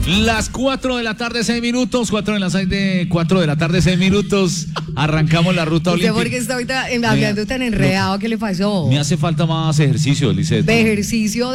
Las 4 de la tarde, 6 minutos. 4 de la tarde, 6 minutos. Arrancamos la ruta olímpica. ¿Por qué está ahorita hablando tan enredado? ¿Qué le pasó? Me hace falta más ejercicio, Lisette. De ejercicio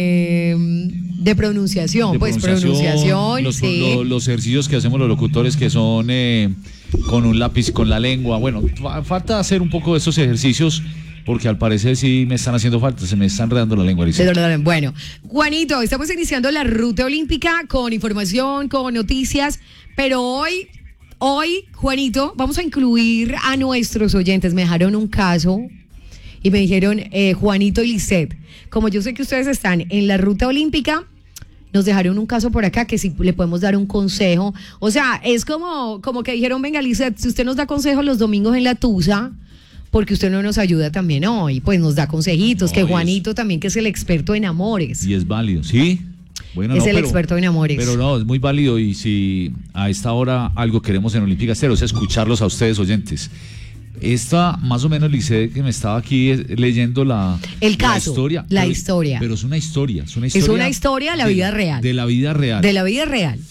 de pronunciación. Pronunciación. Los ejercicios que hacemos los locutores, que son con un lápiz, con la lengua. Bueno, falta hacer un poco de esos ejercicios, porque al parecer sí me están haciendo falta, se me está enredando la lengua. Bueno, Juanito, estamos iniciando la ruta olímpica con información, con noticias, pero hoy, Juanito, vamos a incluir a nuestros oyentes. Me dejaron un caso y me dijeron, Juanito y Lisette, como yo sé que ustedes están en la ruta olímpica, nos dejaron un caso por acá que si le podemos dar un consejo. O sea, es como que dijeron, venga, Lisette, si usted nos da consejos los domingos en la Tusa, porque usted no nos ayuda también hoy, pues nos da consejitos, que Juanito también, que es el experto en amores. Y es válido, ¿sí? Bueno, es experto en amores. Pero no, es muy válido, y si a esta hora algo queremos en Olímpica Estéreo es escucharlos a ustedes, oyentes. Esta, más o menos, Lisette, que me estaba aquí leyendo la historia. La historia. Pero es una historia. Es una historia de la vida real. De la vida real. De la vida real.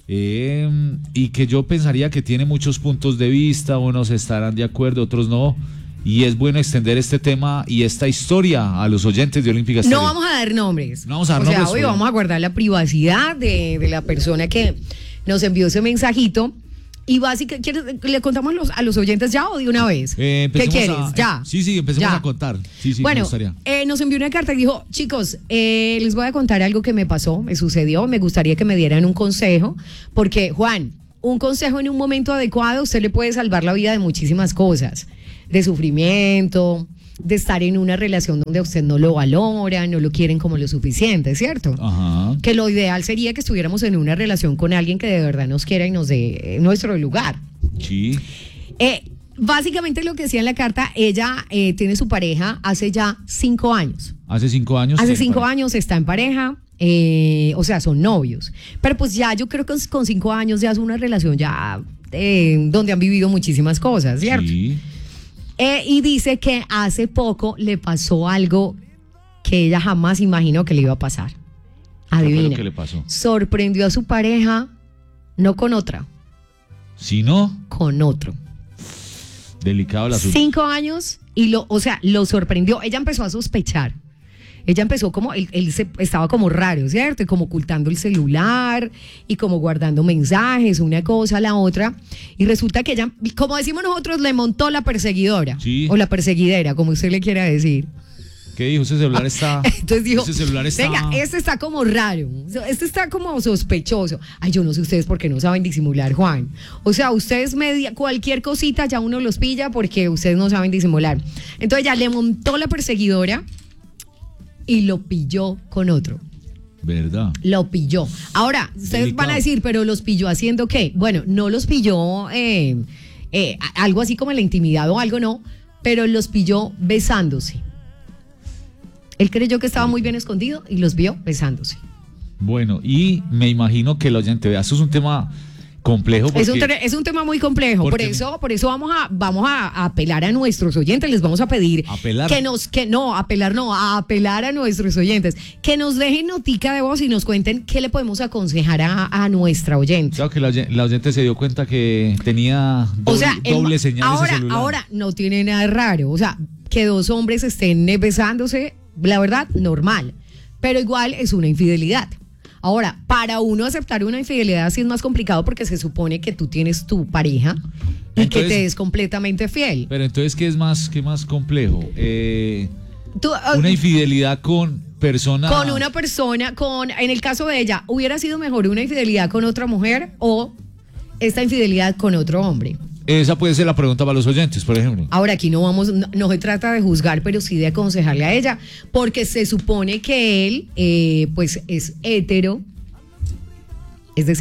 Y que yo pensaría que tiene muchos puntos de vista, unos estarán de acuerdo, otros no. Y es bueno extender este tema y esta historia a los oyentes de Olímpica Estéreo. No vamos a dar nombres. No vamos a dar nombres. Hoy vamos a guardar la privacidad de la persona que nos envió ese mensajito. Y básicamente, ¿le contamos a los oyentes ya o de una vez? ¿Qué quieres? Ya. Sí, empecemos a contar. Sí, bueno, nos envió una carta y dijo, chicos, les voy a contar algo que me pasó, me sucedió, me gustaría que me dieran un consejo, porque, Juan, un consejo en un momento adecuado, usted le puede salvar la vida de muchísimas cosas, de sufrimiento, de estar en una relación donde a usted no lo valora, no lo quieren como lo suficiente, ¿cierto? Ajá. Que lo ideal sería que estuviéramos en una relación con alguien que de verdad nos quiera y nos dé nuestro lugar. Sí. Básicamente lo que decía en la carta, ella tiene su pareja hace ya 5 años. ¿Hace 5 años? Hace 5 años está en pareja, o sea, son novios. Pero pues ya yo creo que con 5 años ya es una relación ya donde han vivido muchísimas cosas, ¿cierto? Sí. Y dice que hace poco le pasó algo que ella jamás imaginó que le iba a pasar. Adivina. ¿Qué le pasó? Sorprendió a su pareja, no con otra. ¿Sí, no? Con otro. Delicado el asunto. 5 años y lo sorprendió. Ella empezó a sospechar. Ella empezó como, él estaba como raro, ¿cierto? Y como ocultando el celular y como guardando mensajes, una cosa a la otra. Y resulta que ella, como decimos nosotros, le montó la perseguidora. Sí. O la perseguidera, como usted le quiera decir. ¿Qué dijo? Ese celular está... Entonces dijo, ese celular está... venga, este está como raro, este está como sospechoso. Ay, yo no sé ustedes por qué no saben disimular, Juan. O sea, ustedes cualquier cosita ya uno los pilla porque ustedes no saben disimular. Entonces ya le montó la perseguidora y lo pilló con otro. ¿Verdad? Lo pilló. Ahora, ustedes van a decir, ¿pero los pilló haciendo qué? Bueno, no los pilló algo así como en la intimidad o algo, no, pero los pilló besándose. Él creyó que estaba muy bien escondido y los vio besándose. Bueno, y me imagino que el oyente, vea, eso es un tema complejo. Es un tema muy complejo, por eso vamos a apelar a nuestros oyentes, les vamos a pedir a apelar a nuestros oyentes, que nos dejen notica de voz y nos cuenten qué le podemos aconsejar a nuestra oyente. Claro que la oyente se dio cuenta que tenía doble señal ese celular. Ahora no tiene nada raro, o sea, que 2 hombres estén besándose, la verdad, normal, pero igual es una infidelidad. Ahora, para uno aceptar una infidelidad sí es más complicado porque se supone que tú tienes tu pareja y entonces, que te es completamente fiel. Pero entonces, ¿qué más complejo? Una infidelidad con persona... Con una persona, en el caso de ella, ¿hubiera sido mejor una infidelidad con otra mujer o esta infidelidad con otro hombre? Esa puede ser la pregunta para los oyentes, por ejemplo. Ahora, aquí no se trata de juzgar, pero sí de aconsejarle a ella, porque se supone que él, pues, es hetero, es decir,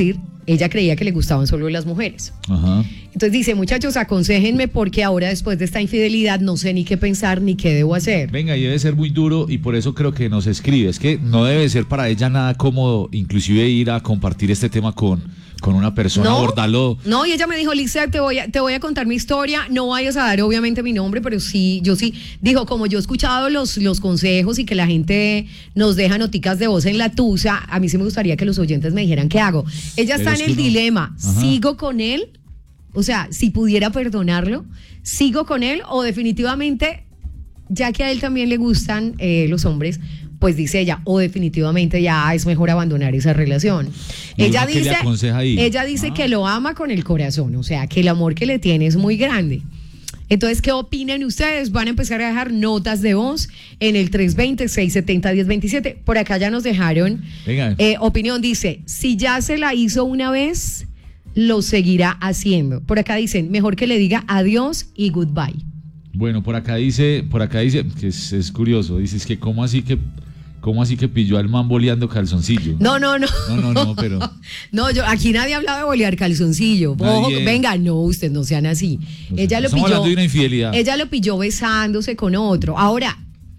ella creía que le gustaban solo las mujeres. Ajá. Entonces dice, muchachos, aconséjenme porque ahora después de esta infidelidad no sé ni qué pensar ni qué debo hacer. Venga, y debe ser muy duro y por eso creo que nos escribe. Es que no debe ser para ella nada cómodo, inclusive ir a compartir este tema con una persona, abordarlo. No, y ella me dijo, Lisa, te voy a contar mi historia, no vayas a dar obviamente mi nombre, pero sí, yo sí, dijo, como yo he escuchado los consejos y que la gente nos deja noticas de voz en la tusa, a mí sí me gustaría que los oyentes me dijeran qué hago. Ella está en el dilema, ¿sigo con él? O sea, si pudiera perdonarlo, ¿sigo con él o definitivamente, ya que a él también le gustan los hombres, pues dice ella, o definitivamente ya es mejor abandonar esa relación? Ella dice que lo ama con el corazón, o sea, que el amor que le tiene es muy grande. Entonces, ¿qué opinan ustedes? Van a empezar a dejar notas de voz en el 320-670-1027. Por acá ya nos dejaron opinión. Dice, si ya se la hizo una vez, lo seguirá haciendo. Por acá dicen, mejor que le diga adiós y goodbye. Bueno, por acá dice que es curioso, dice, es que ¿cómo así que pilló al man boleando calzoncillo? No, pero... No, aquí nadie ha hablado de bolear calzoncillo. Ojo, venga, no, ustedes no sean así. Ella lo pilló. Estamos hablando de una infidelidad. Ella lo pilló besándose con otro. Ahora,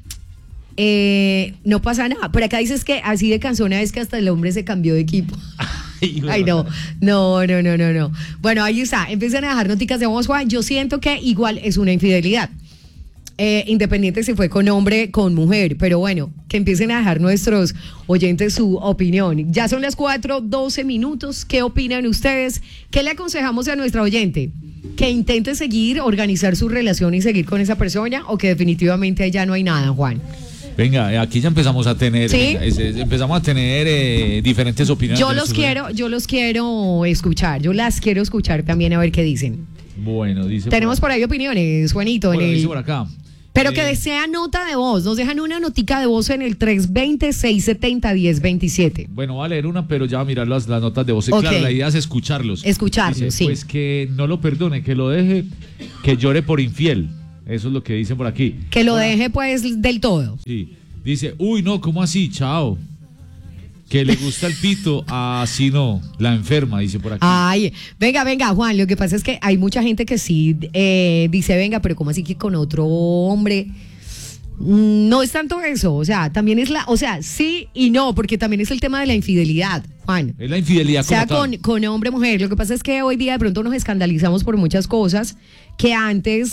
no pasa nada. Por acá dices que así de cansona es que hasta el hombre se cambió de equipo. Ay, no. Bueno, ahí está. Empiezan a dejar noticas de voz, Juan. Yo siento que igual es una infidelidad. Independiente si fue con hombre, con mujer. Pero bueno, que empiecen a dejar nuestros oyentes su opinión. Ya son las 4:12. ¿Qué opinan ustedes? ¿Qué le aconsejamos a nuestra oyente? ¿Que intente seguir, organizar su relación y seguir con esa persona? ¿O que definitivamente ya no hay nada, Juan? Venga, aquí ya empezamos a tener, ¿sí? Empezamos a tener diferentes opiniones. Yo las quiero escuchar también a ver qué dicen. Bueno, dice. Tenemos por ahí opiniones, Juanito. Bueno, dice por acá. Pero que desea nota de voz, nos dejan una notica de voz en el 320-670-1027. Bueno, va a leer una, pero ya va a mirar las notas de voz. Okay. Claro, la idea es escucharlos. Dice, sí. Pues que no lo perdone, que lo deje, que llore por infiel. Eso es lo que dicen por aquí. Que lo deje pues del todo. Sí. Dice, uy, no, ¿cómo así? Chao. Que le gusta el pito, así no, la enferma, dice por aquí. Ay, venga, Juan, lo que pasa es que hay mucha gente que sí dice, venga, pero ¿cómo así que con otro hombre? No es tanto eso, o sea, también es sí y no, porque también es el tema de la infidelidad, Juan. Es la infidelidad como tal. Sea con hombre o mujer. Lo que pasa es que hoy día de pronto nos escandalizamos por muchas cosas que antes,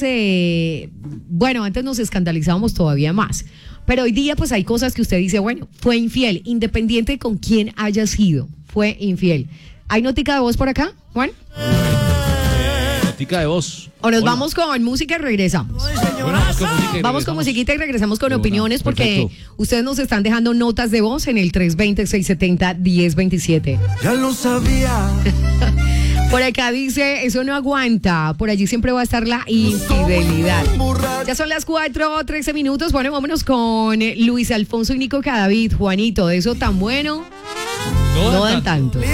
antes nos escandalizábamos todavía más. Pero hoy día pues hay cosas que usted dice, bueno, fue infiel, independiente de con quién haya sido, fue infiel. ¿Hay notica de voz por acá, Juan? Notica de voz. O nos vamos con música y regresamos. Vamos con musiquita y regresamos con opiniones porque ustedes nos están dejando notas de voz en el 320-670-1027. Ya lo sabía. Por acá dice, eso no aguanta, por allí siempre va a estar la infidelidad. Ya son las 4:13. Bueno, vámonos con Luis Alfonso y Nico Cadavid. Juanito, de eso tan bueno, no dan tanto.